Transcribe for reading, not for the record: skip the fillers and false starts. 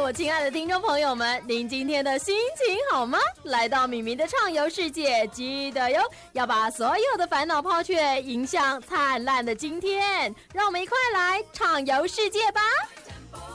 我亲爱的听众朋友们，您今天的心情好吗？来到米米的畅游世界，记得哟，要把所有的烦恼抛却，迎向灿烂的今天。让我们一块来畅游世界吧！